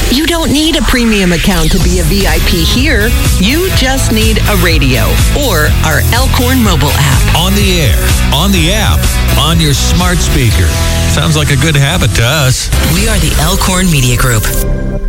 You don't need a premium account to be a VIP here. You just need a radio or our Elkhorn mobile app. On the air, on the app, on your smart speaker. Sounds like a good habit to us. We are the Elkhorn Media Group.